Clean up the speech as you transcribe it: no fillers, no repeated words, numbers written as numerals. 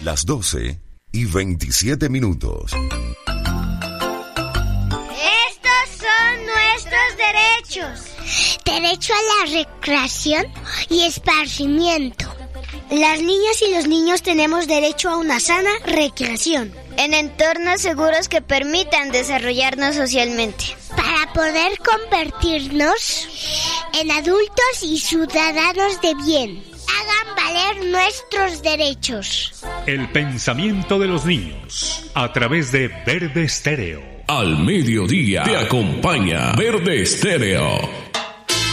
Las 12:27. Estos son nuestros derechos. Derecho a la recreación y esparcimiento. Las niñas y los niños tenemos derecho a una sana recreación en entornos seguros que permitan desarrollarnos socialmente, para poder convertirnos en adultos y ciudadanos de bien. Hagan valer nuestros derechos. El pensamiento de los niños a través de Verde Estéreo. Al mediodía te acompaña Verde Estéreo.